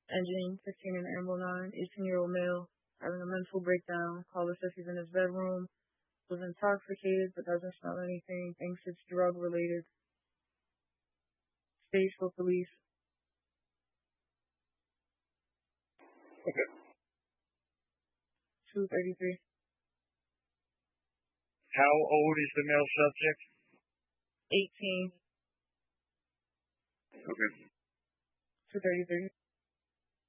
Engine 15 and Amble 9, 18-year-old male, having a mental breakdown. Caller says he's in his bedroom, was intoxicated but doesn't smell anything, thinks it's drug related. Stage for police. Okay. 233. How old is the male subject? 18. Okay. 233.